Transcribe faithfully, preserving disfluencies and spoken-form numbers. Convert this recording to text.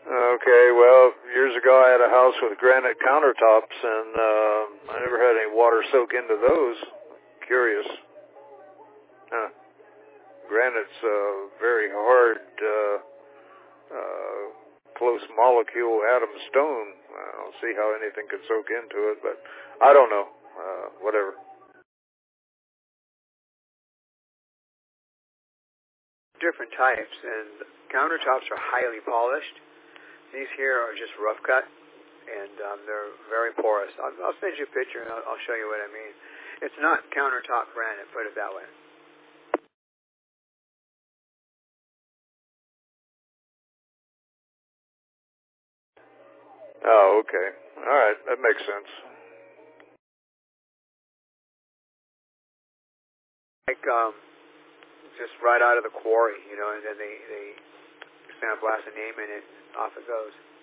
Okay, well, years ago I had a house with granite countertops, and uh, I never had any water soak into those. Curious. Huh. Granite's uh, very hard, uh, uh, close molecule atom stone. I don't see how anything could soak into it, but I don't know. Uh, whatever. Different types, and countertops are highly polished. These here are just rough cut, and um, they're very porous. I'll, I'll send you a picture, and I'll, I'll show you what I mean. It's not countertop granite, put it that way. Oh, okay. All right, that makes sense. Like um, just right out of the quarry, you know, and then they they sandblast a name in it, and off it goes.